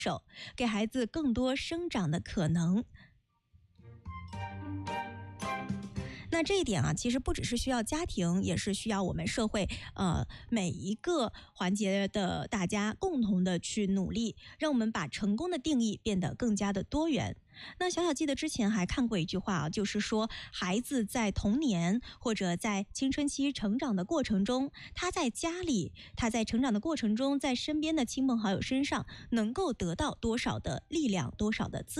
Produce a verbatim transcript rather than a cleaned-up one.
手，给孩子更多生长的可能。那这一点啊，其实不只是需要家庭，也是需要我们社会呃每一个环节的大家共同的去努力，让我们把成功的定义变得更加的多元。那小小记得之前还看过一句话啊，就是说孩子在童年或者在青春期成长的过程中，他在家里，他在成长的过程中，在身边的亲朋好友身上能够得到多少的力量，多少的资